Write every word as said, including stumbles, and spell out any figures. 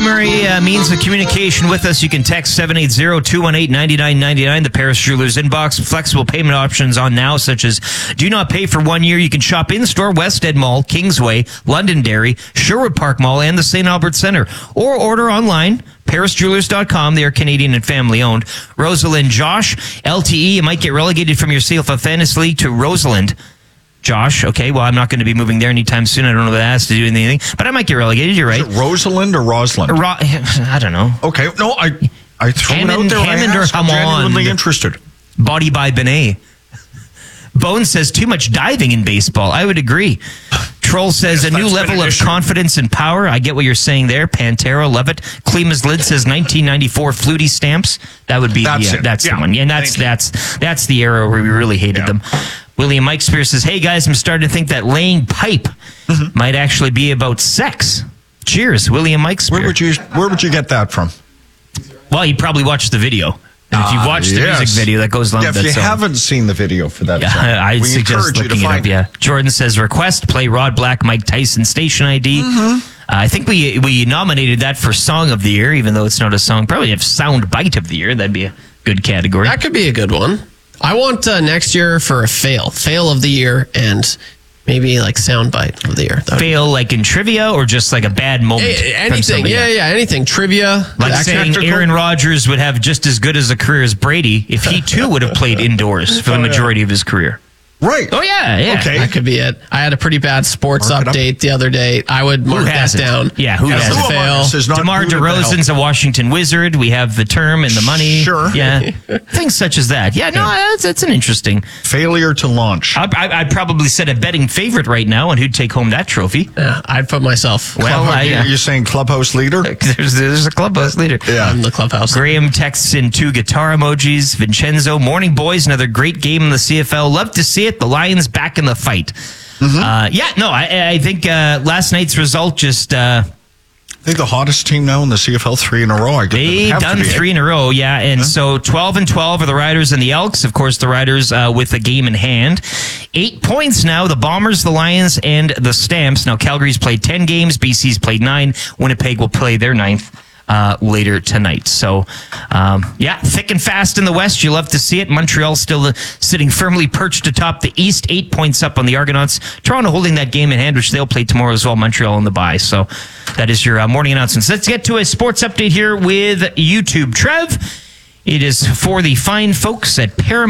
primary uh, means of communication with us. You can text seven eight zero, two one eight, nine nine nine nine, the Paris Jewelers inbox. Flexible payment options on now, such as do not pay for one year. You can shop in-store, West End Mall, Kingsway, Londonderry, Sherwood Park Mall, and the Saint Albert Centre. Or order online, paris jewelers dot com. They are Canadian and family-owned. Rosalind Josh, L T E, you might get relegated from your C F L Fantasy League to Rosalind. Josh, okay, well, I'm not going to be moving there anytime soon. I don't know if that has to do with anything, but I might get relegated. You're right. Is it Rosalind or Rosalind? Ro- I don't know. Okay, no, I I threw Hammond, it out there. Hammond or I'm genuinely Hammond. interested. Body by Benet. Bone says too much diving in baseball. I would agree. Troll says Yes, a new that's been level an of issue. confidence and power. I get what you're saying there. Pantera, love it. Klima's Lid says nineteen ninety-four Flutie stamps. That would be That's the, uh, it. that's Yeah. the one. Yeah, and that's Thank you. that's that's the era where we really hated Yeah. them. William Mike Spear says, "Hey guys, I'm starting to think that laying pipe Mm-hmm. might actually be about sex." Cheers, William Mike Spear. Where would you Where would you get that from? Well, you probably watched the video. And if you've Ah, watched the yes. music video that goes along Yeah, with if that you song. haven't seen the video for that, Yeah, song, I, I'd we suggest encourage you to looking it find up. Yeah, Jordan says request play Rod Black, Mike Tyson station I D. Mm-hmm. Uh, I think we we nominated that for song of the year, even though it's not a song. Probably have sound bite of the year. That'd be a good category. That could be a good one. I want uh, next year for a fail, fail of the year, and maybe like soundbite of the year. That would- Fail like in trivia or just like a bad moment. A- from anything, somebody? yeah, yeah, anything. Trivia, Like action saying technical. Aaron Rodgers would have just as good as a career as Brady if he too would have played indoors for the Oh, yeah. majority of his career. right. Oh yeah, yeah. Okay. That could be it. I had a pretty bad sports Mark it up. update the other day. I would mark that hasn't? down. Yeah, who as hasn't? a Who among fail. us is not DeMar good at the help? DeRozan's a Washington Wizard. We have the term and the money. Sure. Yeah. Things such as that. Yeah, no, that's, that's an interesting. Failure to launch. I, I, I'd probably set a betting favorite right now on who'd take home that trophy. Yeah, I'd put myself. Well, Club- I, you- uh, you're saying clubhouse leader? there's, there's a clubhouse leader. Yeah. I'm the clubhouse. Graham texts in two guitar emojis. Vincenzo, morning boys, another great game in the C F L. Love to see it. The Lions back in the fight. Uh, yeah, no, I, I think uh, last night's result just uh, I think the hottest team now in the C F L three in a row. I guess they have to done be, eh? three in a row, yeah, and so twelve and twelve are the Riders and the Elks. Of course, the Riders uh, with a game in hand. Eight points now. The Bombers, the Lions, and the Stamps. Now Calgary's played ten games. B C's played nine. Winnipeg will play their ninth uh, later tonight. So, um, yeah, thick and fast in the West. You love to see it. Montreal still uh, sitting firmly perched atop the East, eight points up on the Argonauts. Toronto holding that game in hand, which they'll play tomorrow as well. Montreal on the bye. So that is your uh, morning announcements. Let's get to a sports update here with YouTube. Trev, it is for the fine folks at Paramount.